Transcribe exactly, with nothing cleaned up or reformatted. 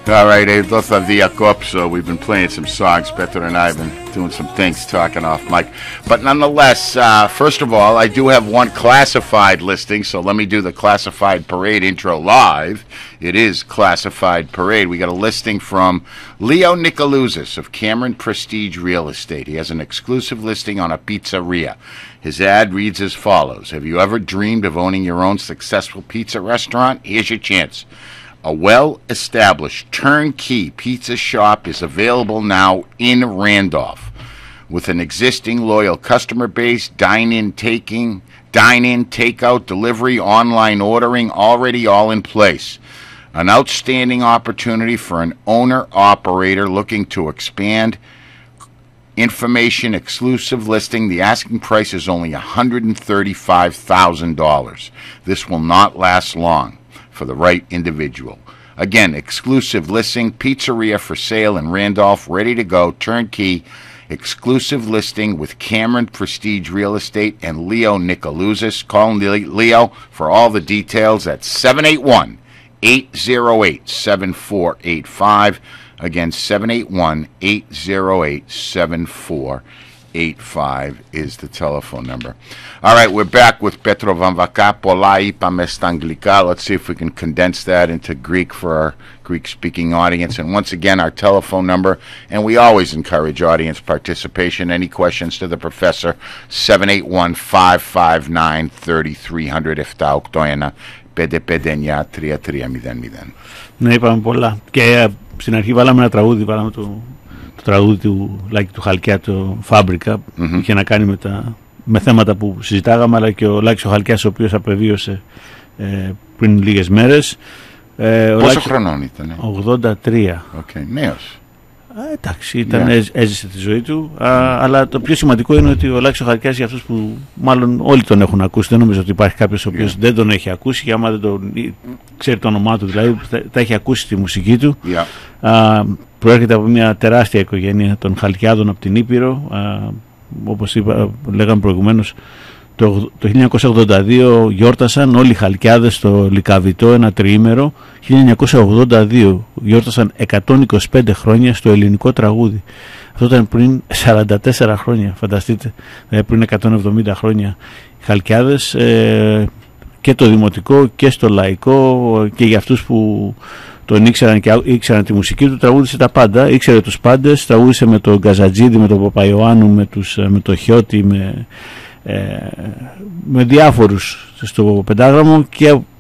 All right, εδώ θα διακόψω. We've been playing some songs. Petra and I have been doing some things, talking off mic. But nonetheless, uh, first of all, I do have one classified listing, so let me do the Classified Parade intro live. It is Classified Parade. We got a listing from Leo Nicolouzis of Cameron Prestige Real Estate. He has an exclusive listing on a pizzeria. His ad reads as follows. Have you ever dreamed of owning your own successful pizza restaurant? Here's your chance. A well-established turnkey pizza shop is available now in Randolph. With an existing loyal customer base, dine-in, taking, dine-in, takeout, delivery, online ordering, already all in place. An outstanding opportunity for an owner-operator looking to expand. Information exclusive listing. The asking price is only one hundred thirty-five thousand dollars. This will not last long for the right individual. Again, exclusive listing, pizzeria for sale in Randolph, ready to go, turnkey, exclusive listing with Cameron Prestige Real Estate and Leo Nicolouzis. Call Leo for all the details at seven eight one, eight oh eight, seven four eight five. Again, seven eight one, eight oh eight, seven four eight five is the telephone number. All right, we're back with Petro Vamvaka. Πολλά είπαμε στα αγγλικά. Let's see if we can condense that into Greek for our Greek-speaking audience. And once again, our telephone number, and we always encourage audience participation. Any questions to the professor, seven eight one, five five nine, three three zero zero, επτά οκτώ ένα, πέντε πέντε εννιά, τρία τρία μηδέν μηδέν. Ναι, είπαμε πολλά. Και στην αρχή βάλαμε ένα τραγούδι, βάλαμε το... το τραγούδι του Λάκη του Χαλκιά, το Φάμπρικα, mm-hmm. είχε να κάνει με, τα, με θέματα που συζητάγαμε, αλλά και ο Λάκης ο Χαλκιάς, ο οποίος απεβίωσε ε, πριν λίγες μέρες. Ε, Πόσο Λάκης, χρονών ήταν? ογδόντα τρία. Okay, νέος. Ε, εντάξει, ήταν, yeah. έζησε τη ζωή του, mm. α, αλλά το πιο σημαντικό είναι ότι ο Λάκης ο Χαλκιάς, για αυτούς που μάλλον όλοι τον έχουν ακούσει, δεν νομίζω ότι υπάρχει κάποιος ο οποίος yeah. δεν τον έχει ακούσει, και άμα δεν τον ξέρει το όνομά του, δηλαδή θα, θα έχει ακούσει τη μουσική του. Yeah. Α, προέρχεται από μια τεράστια οικογένεια των Χαλκιάδων από την Ήπειρο. Α, όπως είπα, λέγαμε προηγουμένως, το, το χίλια εννιακόσια ογδόντα δύο γιόρτασαν όλοι οι Χαλκιάδες στο Λυκαβητό ένα τριήμερο. χίλια εννιακόσια ογδόντα δύο γιόρτασαν εκατόν είκοσι πέντε χρόνια στο ελληνικό τραγούδι. Αυτό ήταν πριν σαράντα τέσσερα χρόνια, φανταστείτε, δηλαδή πριν εκατόν εβδομήντα χρόνια. Οι Χαλκιάδες ε, και το δημοτικό και στο λαϊκό, και για αυτούς που τον ήξεραν και ήξεραν τη μουσική του, τραγούδισε τα πάντα, ήξερε τους πάντες, τραγούδισε με τον Γκαζατζίδη, με τον Παπαϊωάννου, με, τους, με τον Χιώτη, με, ε, με διάφορους στο πεντάγραμμο, και